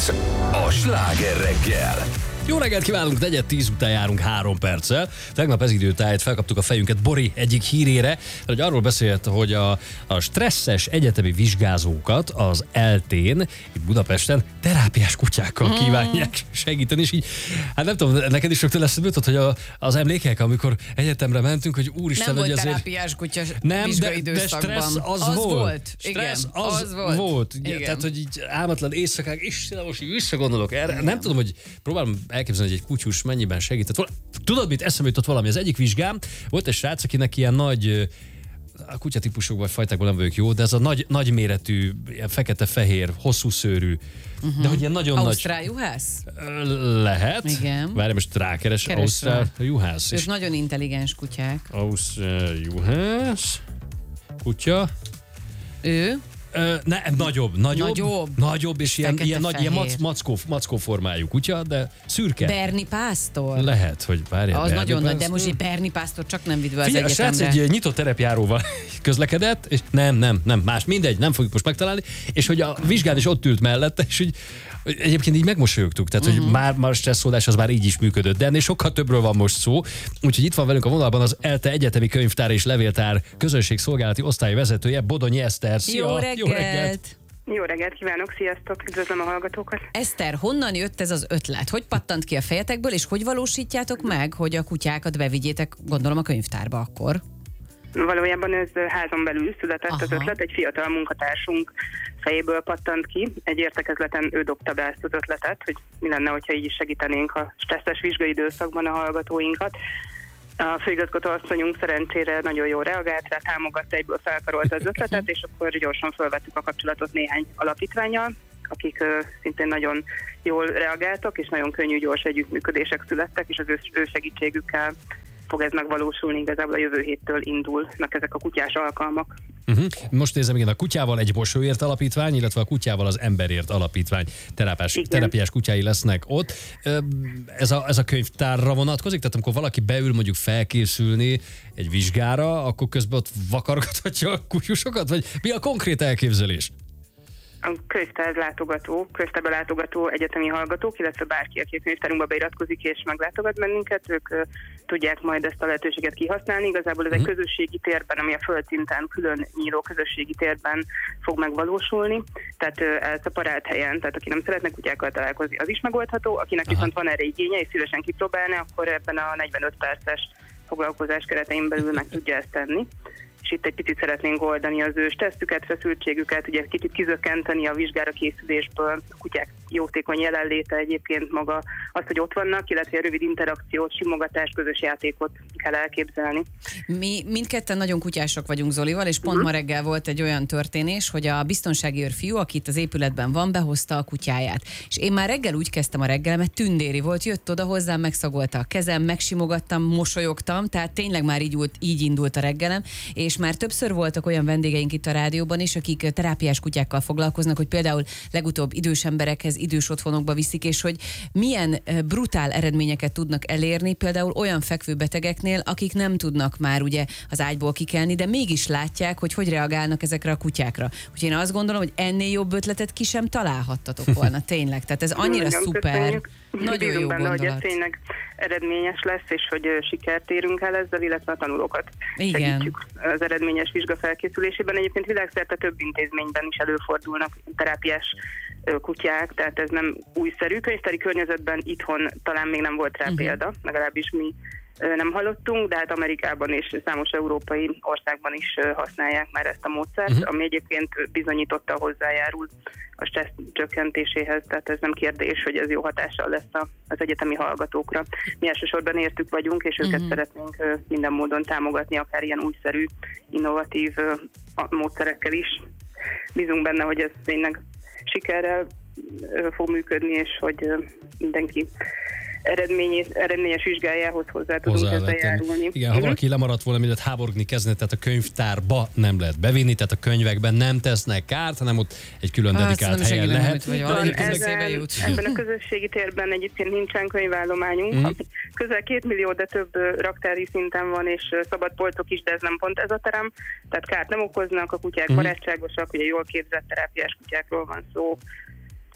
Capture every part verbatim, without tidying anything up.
Ez a Sláger reggel. Jó reggelt kívánunk, negyed tíz után járunk három perccel. Tegnap ez időtájt felkaptuk a fejünket Bori egyik hírére, hogy arról beszélt, hogy a, a stresszes egyetemi vizsgázókat az eltén, itt Budapesten terápiás kutyákkal kívánják segíteni, és így, hát nem tudom, neked is rögtön eszedbe jutott, hogy a, az emlékek, amikor egyetemre mentünk, hogy úristen, nem hogy volt azért... terápiás kutya nem, vizsgai de, de időszakban. stressz az, az volt. volt. Stressz Igen, az, az volt. volt. Igen. Tehát, hogy így álmatlan éjszakák, Istenem, most így visszagondolok erre. Igen. Nem tudom, hogy próbálom elképzelni, hogy egy kutyus mennyiben segített. Tudod, mit eszembe jutott valami? Az egyik vizsgám volt egy srác, akinek ilyen nagy, a kutyatípusok vagy fajtákból nem vagyok jó, de ez a nagy, nagy méretű, ilyen fekete-fehér, hosszú szőrű, uh-huh. de hogy ilyen nagyon Ausztrál nagy... juhász? Lehet. Igen. Várj, most rákeres. Keresve. Ausztrál juhász. Ők nagyon intelligens kutyák. Ausztrál juhász. Kutya. Ő? Ö, ne, nagyobb, nagyobb, Nagyobb. nagyobb és ilyen, ilyen, nagy, ilyen mac, fehér. mackó, mackó formájú kutya, de szürke. Berni Pásztor? Lehet, hogy várjál. Az Berni nagyon nagy, de Pásztor. most egy Berni Pásztor csak nem vidd be az Figyelj, a srác egyetemre. egy nyitott terepjáróval közlekedett, és nem, nem, nem, más, mindegy, nem fogjuk most megtalálni, és hogy a vizsgán is ott ült mellette, és hogy hogy egyébként így megmosolyogtuk, tehát hogy uh-huh. már, már stresszoldás az már így is működött, de ennél sokkal többről van most szó, úgyhogy itt van velünk a vonalban az ELTE Egyetemi Könyvtár és Levéltár közönségszolgálati osztály vezetője, Bodonyi Eszter. Szia! Jó reggelt! Jó reggelt! Jó reggelt kívánok, sziasztok, üdvözlöm a hallgatókat. Eszter, honnan jött ez az ötlet? Hogy pattant ki a fejetekből, és hogy valósítjátok meg, hogy a kutyákat bevigyétek, gondolom, a könyvtárba akkor? Valójában ez házon belül született Aha. az ötlet, egy fiatal munkatársunk fejéből pattant ki. Egy értekezleten ő dobta be ezt az ötletet, hogy mi lenne, hogyha így is segítenénk a stresszes vizsgai időszakban a hallgatóinkat. A főigazgató asszonyunk szerencsére nagyon jól reagált rá, támogatta, egyből felkarolta az ötletet, és akkor gyorsan felvettük a kapcsolatot néhány alapítvánnyal, akik uh, szintén nagyon jól reagáltak, és nagyon könnyű, gyors együttműködések születtek, és az ő, ő segítségükkel fog ez megvalósulni, igazából a jövő héttől indulnak ezek a kutyás alkalmak. Uh-huh. Most nézem, igen, a kutyával egy Mosolyért alapítvány, illetve a kutyával az Emberért alapítvány terápiás, terápiás kutyái lesznek ott. Ez a, ez a könyvtárra vonatkozik? Tehát amikor valaki beül mondjuk felkészülni egy vizsgára, akkor közben ott vakargathatja a kutyusokat? Vagy mi a konkrét elképzelés? A könyvtár látogató, könyvtárba látogató egyetemi hallgatók, illetve bárki, aki a könyvtárunkba beiratkozik és meglátogat bennünket, ők uh, tudják majd ezt a lehetőséget kihasználni. Igazából ez egy közösségi térben, ami a földszinten külön nyíló közösségi térben fog megvalósulni. Tehát uh, elszeparált helyen, tehát aki nem szeretne kutyákkal találkozni, az is megoldható. Akinek viszont van erre igénye és szívesen kipróbálna, akkor ebben a negyvenöt perces foglalkozás keretein belül meg tudja ezt tenni. És itt egy picit szeretnénk oldani az ő stresszüket, feszültségüket, ugye kicsit kizökkenteni a vizsgára készülésből, a kutyák jótékony jelenléte egyébként maga, az, hogy ott vannak, illetve a rövid interakciót, simogatást, közös játékot kell elképzelni. Mi mindketten nagyon kutyások vagyunk Zolival, és pont uh-huh. ma reggel volt egy olyan történés, hogy a biztonsági őr fiú, aki itt az épületben van, behozta a kutyáját. És én már reggel úgy kezdtem a reggelemet, tündéri volt, jött oda hozzám, megszagolta a kezem, megsimogattam, mosolyogtam, tehát tényleg már így, ült, így indult a reggelem, és már többször voltak olyan vendégeink itt a rádióban is, akik terápiás kutyákkal foglalkoznak, hogy például legutóbb idős emberekhez, idős otthonokba viszik, és hogy milyen brutál eredményeket tudnak elérni, például olyan fekvőbetegeknél, akik nem tudnak már ugye az ágyból kikelni, de mégis látják, hogy hogy reagálnak ezekre a kutyákra. Úgyhogy én azt gondolom, hogy ennél jobb ötletet ki sem találhattatok volna, tényleg. Tehát ez annyira nagyon szuper. Köszönjük. Nagyon Bízunk jó benne, gondolat. hogy ez tényleg eredményes lesz, és hogy sikert érünk el ezzel, illetve a tanulókat Igen. segítjük az eredményes vizsga felkészülésében. Egyébként világszerte több intézményben is előfordulnak terápiás kutyák, tehát ez nem újszerű. Könyvtári környezetben itthon talán még nem volt rá uh-huh. példa, legalábbis mi nem hallottunk, de hát Amerikában és számos európai országban is használják már ezt a módszert, uh-huh. ami egyébként bizonyította hozzájárul a stressz csökkentéséhez, tehát ez nem kérdés, hogy ez jó hatással lesz az egyetemi hallgatókra. Mi elsősorban értük vagyunk, és őket uh-huh. szeretnénk minden módon támogatni, akár ilyen újszerű, innovatív módszerekkel is. Bízunk benne, hogy ez tényleg sikerrel fog működni, és hogy mindenki eredményes, eredményes vizsgájához hozzá tudunk ezzel járulni. Igen, ha valaki lemaradt volna, mindent háborogni kezdne, tehát a könyvtárba nem lehet bevinni, tehát a könyvekben nem tesznek kárt, hanem ott egy külön ah, dedikált helyen lehet. Van, ezen, ebben a közösségi térben egyébként nincsen könyvállományunk. Mm. Közel két millió, de több raktári szinten van, és szabad polcok is, de ez nem pont ez a terem. Tehát kárt nem okoznak, a kutyák mm. barátságosak, ugye jól képzett terápiás kutyákról van szó.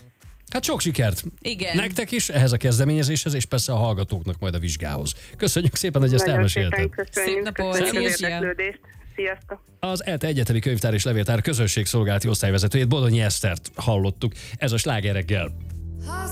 Hát sok sikert! Igen. Nektek is, ehhez a kezdeményezéshez, és persze a hallgatóknak majd a vizsgához. Köszönjük szépen, hogy ezt Nagyon elmesélted. szépen köszönjük. Szép napot, Köszönjük az szia. érdeklődést. Sziasztok! Az ELTE Egyetemi Könyvtár és Levéltár közönségszolgálati osztályvezetőjét, Bodonyi Esztert hallottuk. Ez a Sláger reggel.